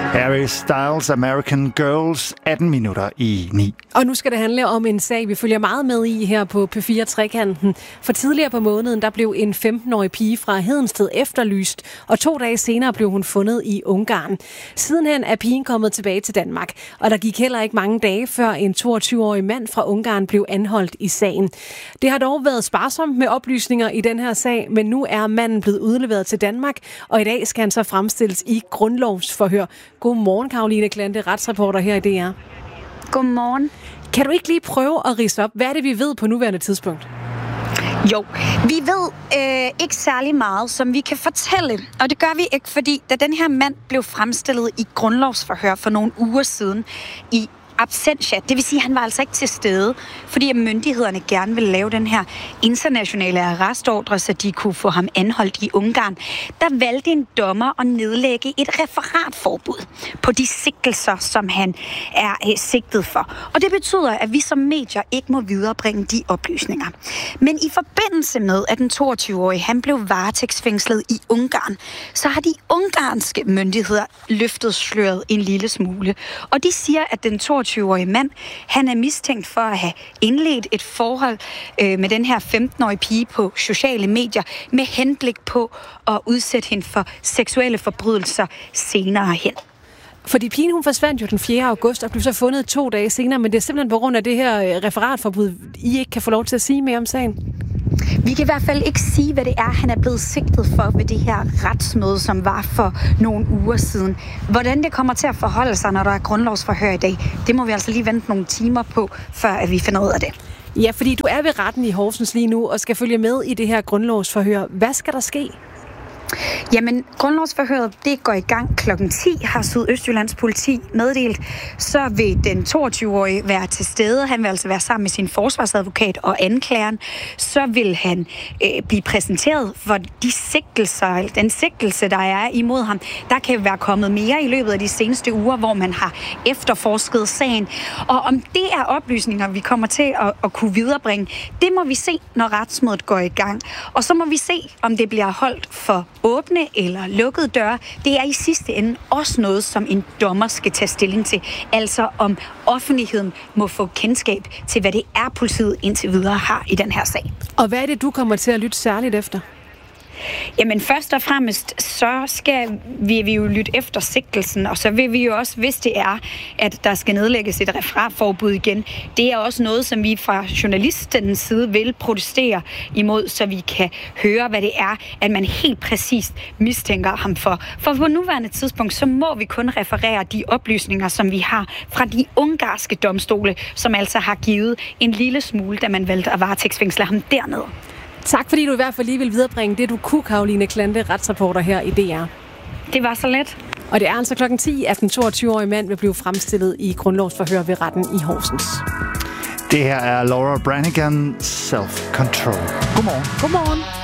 Harry Styles, American Girls, 18 minutter i 9. Og nu skal det handle om en sag, vi følger meget med i her på P4 Trekanten. For tidligere på måneden, der blev en 15-årig pige fra Hedensted efterlyst, og 2 dage senere blev hun fundet i Ungarn. Sidenhen er pigen kommet tilbage til Danmark, og der gik heller ikke mange dage, før en 22-årig mand fra Ungarn blev anholdt i sagen. Det har dog været sparsomt med oplysninger i den her sag, men nu er manden blevet udleveret til Danmark, og i dag skal han så fremstilles i grundlovsforhør. Godmorgen, Caroline Klante, retsreporter her i DR. Godmorgen. Kan du ikke lige prøve at ridse op, hvad er det, vi ved på nuværende tidspunkt? Jo, vi ved ikke særlig meget, som vi kan fortælle. Og det gør vi ikke, fordi da den her mand blev fremstillet i grundlovsforhør for nogle uger siden i absentia, det vil sige, at han var altså ikke til stede, fordi myndighederne gerne ville lave den her internationale arrestordre, så de kunne få ham anholdt i Ungarn. Der valgte en dommer at nedlægge et referatforbud på de sigtelser, som han er sigtet for. Og det betyder, at vi som medier ikke må viderebringe de oplysninger. Men i forbindelse med, at den 22-årige han blev varetægtsfængslet i Ungarn, så har de ungarske myndigheder løftet sløret en lille smule. Og de siger, at den 22-årige mand, han er mistænkt for at have indledt et forhold med den her 15-årige pige på sociale medier med henblik på at udsætte hende for seksuelle forbrydelser senere hen. Fordi pigen, hun forsvandt jo den 4. august og blev så fundet 2 dage senere, men det er simpelthen på grund af det her referatforbud, I ikke kan få lov til at sige mere om sagen. Vi kan i hvert fald ikke sige, hvad det er, han er blevet sigtet for ved det her retsmøde, som var for nogle uger siden. Hvordan det kommer til at forholde sig, når der er grundlovsforhør i dag, det må vi altså lige vente nogle timer på, før at vi finder ud af det. Ja, fordi du er ved retten i Horsens lige nu og skal følge med i det her grundlovsforhør. Hvad skal der ske? Jamen, grundlovsforhøret, det går i gang klokken 10, har Sydøstjyllands politi meddelt. Så vil den 22-årige være til stede. Han vil altså være sammen med sin forsvarsadvokat og anklageren. Så vil han blive præsenteret for de sigtelser, den sigtelse, der er imod ham. Der kan være kommet mere i løbet af de seneste uger, hvor man har efterforsket sagen. Og om det er oplysninger, vi kommer til at kunne viderebringe, det må vi se, når retsmødet går i gang. Og så må vi se, om det bliver holdt for åbne eller lukkede døre. Det er i sidste ende også noget, som en dommer skal tage stilling til. Altså om offentligheden må få kendskab til, hvad det er, politiet indtil videre har i den her sag. Og hvad er det, du kommer til at lytte særligt efter? Jamen først og fremmest, så skal vi jo lytte efter sigtelsen, og så vil vi jo også, hvis det er, at der skal nedlægges et referatforbud igen, det er også noget, som vi fra journalistens side vil protestere imod, så vi kan høre, hvad det er, at man helt præcist mistænker ham for. For på nuværende tidspunkt, så må vi kun referere de oplysninger, som vi har fra de ungarske domstole, som altså har givet en lille smule, da man valgte at varetægtsfængsle ham dernede. Tak fordi du i hvert fald lige vil viderebringe det, du kunne, Caroline Klante, retsreporter her i DR. Det var så let. Og det er altså klokken 10, at den 22-årige mand vil blive fremstillet i grundlovsforhør ved retten i Horsens. Det her er Laura Branigan, Self Control. Godmorgen. Godmorgen.